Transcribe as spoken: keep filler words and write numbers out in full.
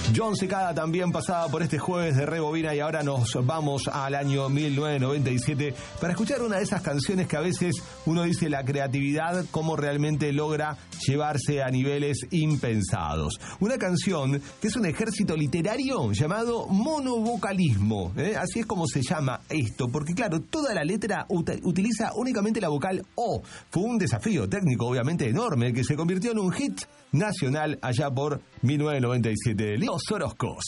Jon Secada también pasaba por este jueves de Rebobina y ahora nos vamos al año mil novecientos noventa y siete para escuchar una de esas canciones que a veces uno dice la creatividad cómo realmente logra llevarse a niveles impensados. Una canción que es un ejército literario llamado monovocalismo, ¿eh? Así es como se llama esto, porque claro, toda la letra ut- utiliza únicamente la vocal O. Fue un desafío técnico obviamente enorme que se convirtió en un hit nacional allá por mil novecientos noventa y siete. Los Orozcos.